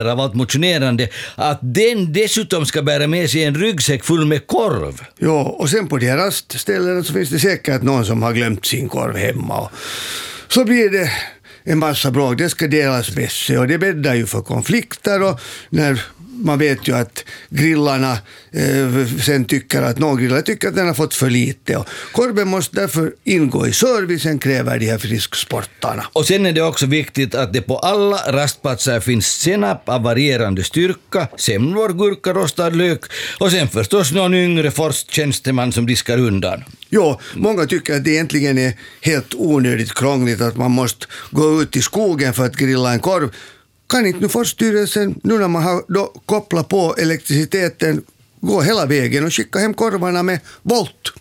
av allt motionerande, att den dessutom ska bära med sig en ryggsäck full med korv. Ja, och sen på de rastställena så finns det säkert någon som har glömt sin korv hemma. Och så blir det en massa bråk, det ska delas med sig och det bäddar ju för konflikter och när man vet ju att grillarna sen tycker att någon grillare tycker att den har fått för lite och korven måste därför ingå i servicen, kräver de här frisksportarna. Och sen är det också viktigt att det på alla rastplatser finns senap av varierande styrka, semlor, gurka, rostad lök och sen förstås någon yngre forsttjänsteman som diskar undan. Jo, många tycker att det egentligen är helt onödigt krångligt att man måste gå ut i skogen för att grilla en korv. Kan inte nu Forststyrelsen, nu när man har då kopplat på elektriciteten, gå hela vägen och skicka hem korvarna med Volt?